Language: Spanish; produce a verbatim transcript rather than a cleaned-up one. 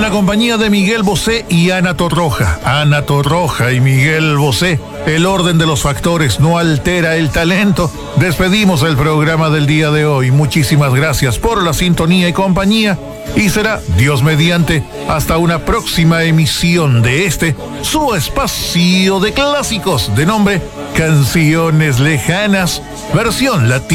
en la compañía de Miguel Bosé y Ana Torroja. Ana Torroja y Miguel Bosé. El orden de los factores no altera el talento. Despedimos el programa del día de hoy. Muchísimas gracias por la sintonía y compañía. Y será, Dios mediante, hasta una próxima emisión de este, su espacio de clásicos de nombre Canciones Lejanas, versión latina.